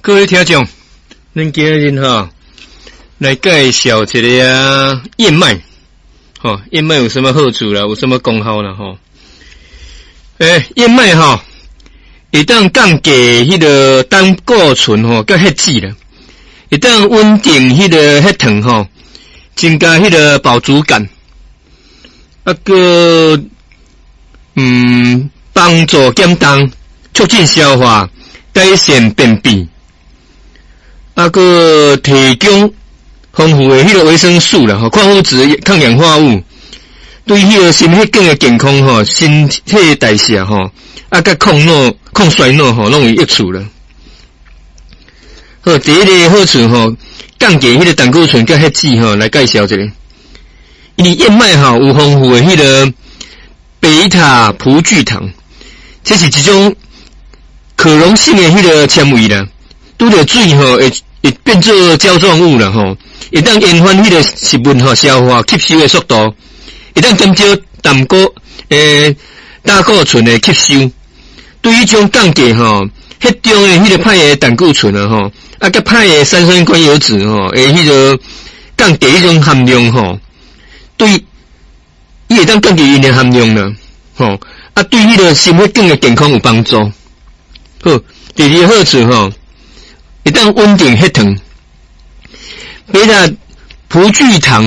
各位听众，咱今日来介绍一个燕麦，燕麦有什么好处啦？有什么功效啦？燕麦会当降低迄个胆固醇甲血脂啦，会当稳定迄个血糖增加迄个饱足感，帮助减重，促进消化，改善便秘。提供丰富的迄个维生素啦，矿物质、抗氧化物，对迄个心血管的健康身体代谢甲抗衰老拢有益处啦。第一个好处降低迄个胆固醇甲血脂来介绍一下。因为燕麦有丰富的迄个贝塔葡聚糖，这是一种可溶性的迄个纤维啦，拄着水会变做胶状物啦会当延缓迄个食物消化吸收的速度，会当减少胆固醇的吸收，对于种降低血中的迄个歹的胆固醇甲歹的三酸甘油脂会迄个降低迄种含量对伊会当降低因的含量啦对迄个心血管的健康有帮助。好，第二个好处会当稳定血糖，贝塔葡聚糖